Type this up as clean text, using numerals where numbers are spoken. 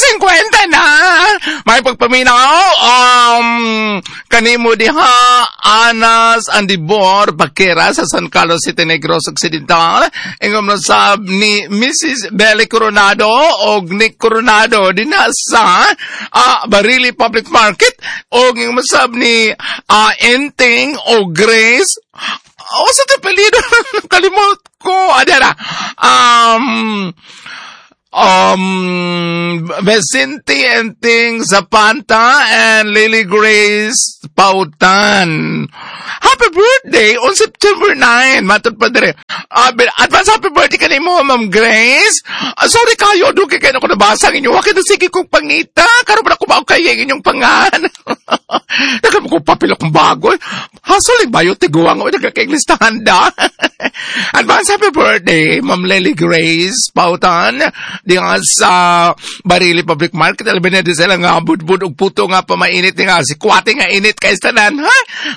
50 na. May pagpaminaw, kanimo diha, Anas Andibor, Paquera, sa San Carlos City, Negros Occidental. Ingom na sab ni Mrs. Belly Coronado o Nick Coronado dinha sa Barili Public Market. O ingom na sab ni Enting o Grace. O sa tapalido, kalimot ko. Adara. Vicente Enting Zapanta and Lily Grace Pautan. Happy birthday on September 9. Matod pa dire. Advance happy birthday kanimo, Ma'am Grace. Sorry kayo, dugi kayo na ko nabasa ninyo. Wakit na sige kong pangita. Karoon ba na kumaw kayo inyong pangan? Nagkam ko papel akong bago. Hasol ba yung tiguang o nagkakaglistahan da? Advance happy birthday, Ma'am Lily Grace Pautan. Di nga sa Barili Public Market. Alabin na din sila nga budbud og puto nga pamainit nga. Si Kwate nga init kay istanan. Ha?